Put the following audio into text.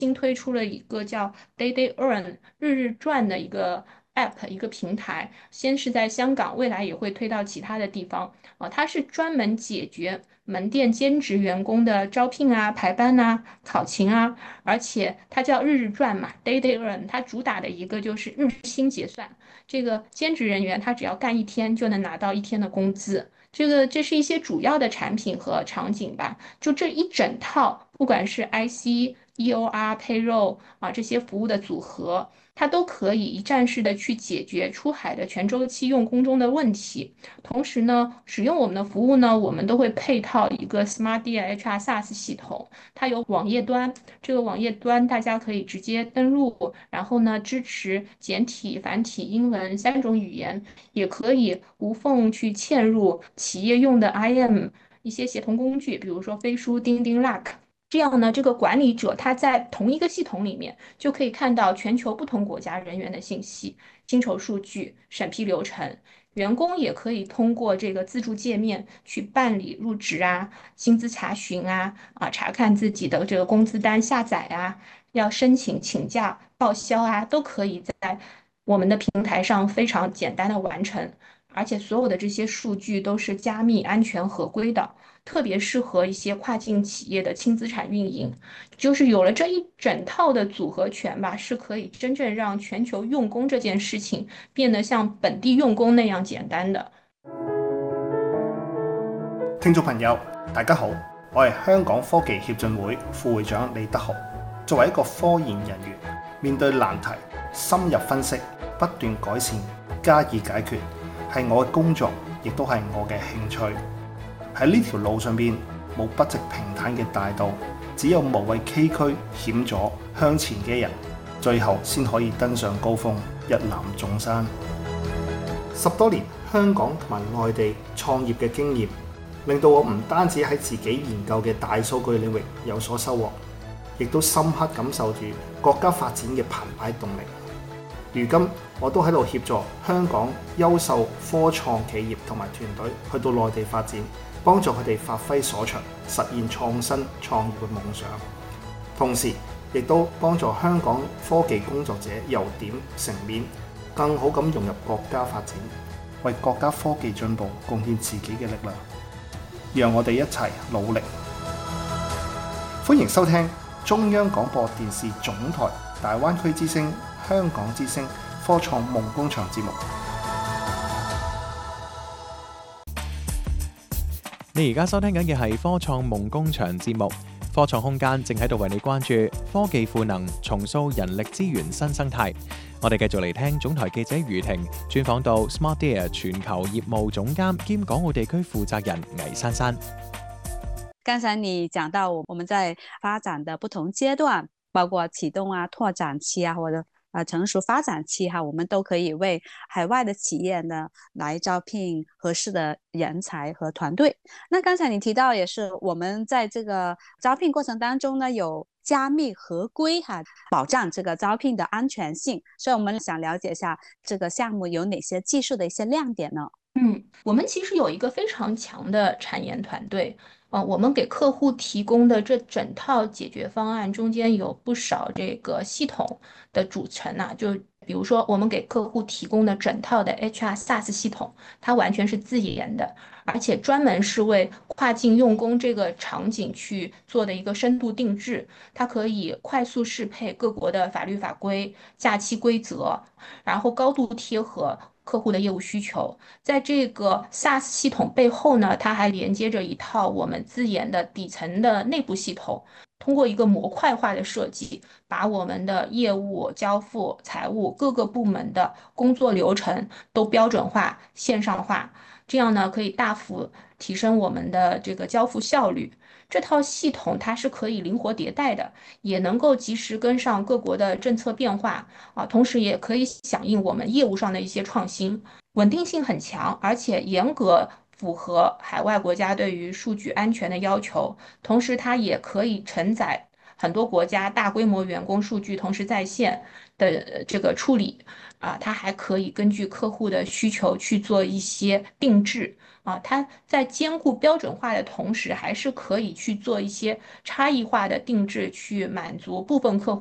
新推出了一个叫 Day Earn 日日赚的一个 App 一个平台，先是在香港，未来也会推到其他的地方。它是专门解决门店兼职员工的招聘啊、排班啊、考勤啊，而且它叫日日赚嘛，Day Earn，它主打的一个就是日薪结算。这个兼职人员他只要干一天就能拿到一天的工资。这是一些主要的产品和场景吧。就这一整套，不管是 IC、EOR、Payroll 啊这些服务的组合，它都可以一站式的去解决出海的全周期用工中的问题。同时呢，使用我们的服务呢，我们都会配套一个 SmartDear HR SaaS 系统，它有网页端，这个网页端大家可以直接登录，然后呢支持简体、繁体、英文3种语言，也可以无缝去嵌入企业用的 IM 一些协同工具，比如说飞书、钉钉、Lack。这样呢，这个管理者他在同一个系统里面就可以看到全球不同国家人员的信息、薪酬数据、审批流程。员工也可以通过这个自助界面去办理入职啊、薪资查询查看自己的这个工资单下载啊，要申请请假报销啊，都可以在我们的平台上非常简单的完成。而且所有的这些数据都是加密、安全、合规的，特别适合一些跨境企业的轻资产运营。就是有了这一整套的组合拳吧，是可以真正让全球用工这件事情变得像本地用工那样简单的。 聽眾朋友，大家好，我係香港科技協進會副會長李德豪。作為一個科研人員，面對難題，深入分析，不斷改善，加以解決，係我嘅工作，亦都係我嘅興趣。喺呢條路上邊，冇不直平坦嘅大道，只有無畏崎嶇險阻向前嘅人，最後先可以登上高峰，一覽眾山。10多年香港同埋內地創業嘅經驗，令到我唔單止喺自己研究嘅大數據領域有所收穫，亦都深刻感受住國家發展嘅澎湃動力。如今我都喺度協助香港優秀科創企業同埋團隊去到內地發展，幫助佢哋發揮所長，實現創新創業嘅夢想。同時亦都幫助香港科技工作者由點成面，更好咁融入國家發展，為國家科技進步貢獻自己嘅力量。讓我哋一齊努力。歡迎收聽中央廣播電視總台大灣區之聲、香港之聲科創夢工場節目。 你而家收聽緊嘅係科創夢工場節目，科創空間正喺度為你關注科技賦能，重塑人力資源新生態。我哋繼續嚟聽總台記者余婷專訪到 SmartDear 全球業務總監兼港澳地區負責人魏珊珊。 剛才你講到我們在發展的不同階段，包括啟動啊、拓展期啊，或者成熟發展期哈，我們都可以為海外的企業呢來招聘合適的人才和團隊。那剛才你提到也是我們在這個招聘過程當中呢有加密合規哈，保障這個招聘的安全性，所以我們想了解一下這個項目有哪些技術的一些亮點呢？ 我們其實有一個非常強的產研團隊，我們給客戶提供的這整套解決方案中間有不少這個系統的組成啊，就比如說我們給客戶提供的整套的 HR SaaS 系統，它完全是自研的，而且專門是為跨境用工這個場景去做的一個深度定制，它可以快速適配各國的法律法規、假期規則，然後高度貼合客戶的業務需求。在這個 SaaS 系統背後呢，它還連接着一套我們自研的底層的內部系統，通過一個模塊化的設計，把我們的業務、交付、財務各個部門的工作流程都標準化、線上化，這樣呢可以大幅提升我們的這個交付效率。這套系統它是可以靈活迭代的，也能夠及時跟上各國的政策變化同時也可以響應我們業務上的一些創新，穩定性很強，而且嚴格符合海外國家對於數據安全的要求，同時它也可以承載很多國家大規模員工數據同時在線的這個處理它還可以根據客戶的需求去做一些定制它在兼顾标准化的同时，还是可以去做一些差异化的定制，去满足部分客户